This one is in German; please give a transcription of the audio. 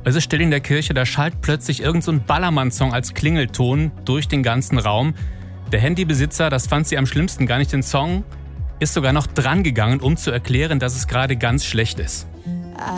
Es ist still in der Kirche, da schallt plötzlich irgend so ein Ballermann-Song als Klingelton durch den ganzen Raum. Der Handybesitzer, das fand sie am schlimmsten, gar nicht den Song, ist sogar noch dran gegangen, um zu erklären, dass es gerade ganz schlecht ist.